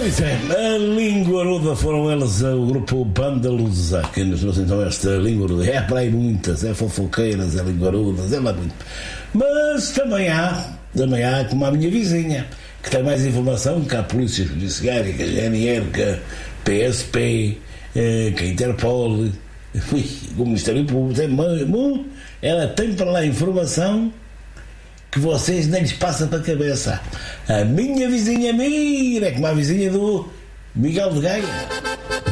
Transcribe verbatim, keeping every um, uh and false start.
Pois é, a linguaruda foram eles, o grupo Bandalusa, que nos trouxe então esta linguaruda. É para aí muitas, é fofoqueiras, é linguarudas, é lá muito. Mas também há, também há como a minha vizinha, que tem mais informação que a Polícia Judiciária, que a G N R, que a P S P, que a Interpol, o Ministério Público. Ela tem para lá informação que vocês nem lhes passam para a cabeça. A minha vizinha Mira é como a vizinha do Miguel de Gaia.